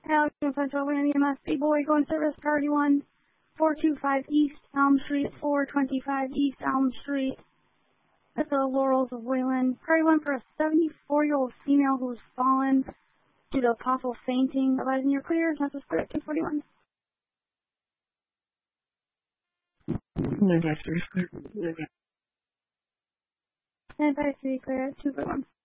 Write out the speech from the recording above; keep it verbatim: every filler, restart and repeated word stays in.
Alex Central Wayne E M S B Boy going service priority one, four two five East Elm Street, four twenty-five East Elm Street. That's the Laurels of Wayland. Priority one for a seventy-four-year-old female who's fallen due to possible fainting. Advising you're clear. Census clear at two forty-one. nine five three clear. nine five three clear at two forty-one.